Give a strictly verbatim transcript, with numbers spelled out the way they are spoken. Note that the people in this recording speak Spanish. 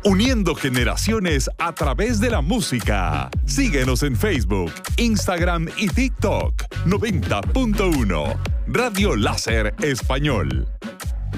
uniendo generaciones a través de la música. Síguenos en Facebook, Instagram y TikTok. noventa punto uno Radio Láser Español.